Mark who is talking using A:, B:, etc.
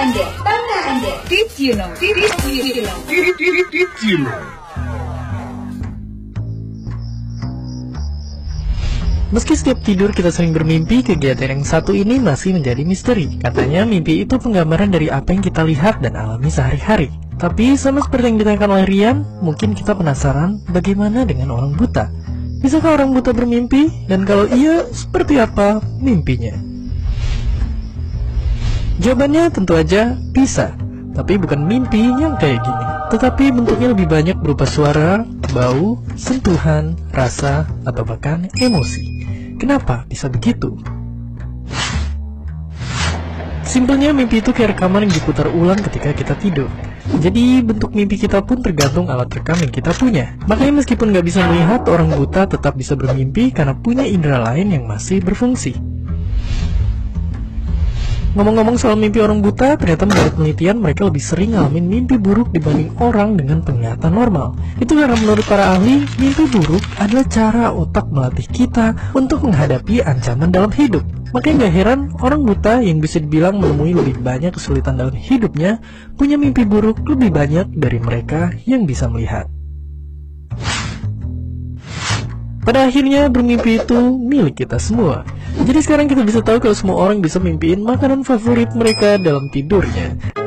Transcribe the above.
A: Anda. Did you know?
B: Meski setiap tidur kita sering bermimpi, kegiatan yang satu ini masih menjadi misteri. Katanya mimpi itu penggambaran dari apa yang kita lihat dan alami sehari-hari. Tapi sama seperti yang ditanyakan oleh Rian, mungkin kita penasaran bagaimana dengan orang buta. Bisakah orang buta bermimpi? Dan kalau iya, seperti apa mimpinya? Jawabannya tentu aja bisa. Tapi bukan mimpi yang kayak gini, tetapi bentuknya lebih banyak berupa suara, bau, sentuhan, rasa, atau bahkan emosi. Kenapa bisa begitu? Simpelnya mimpi itu kayak rekaman yang diputar ulang ketika kita tidur. Jadi bentuk mimpi kita pun tergantung alat rekam yang kita punya. Makanya meskipun nggak bisa melihat, orang buta tetap bisa bermimpi karena punya indera lain yang masih berfungsi. Ngomong-ngomong soal mimpi orang buta, ternyata menurut penelitian mereka lebih sering ngalamin mimpi buruk dibanding orang dengan penglihatan normal. Itu karena menurut para ahli, mimpi buruk adalah cara otak melatih kita untuk menghadapi ancaman dalam hidup. Makanya gak heran orang buta yang bisa dibilang menemui lebih banyak kesulitan dalam hidupnya punya mimpi buruk lebih banyak dari mereka yang bisa melihat. Pada akhirnya bermimpi itu milik kita semua. Jadi sekarang kita bisa tahu kalau semua orang bisa mimpiin makanan favorit mereka dalam tidurnya.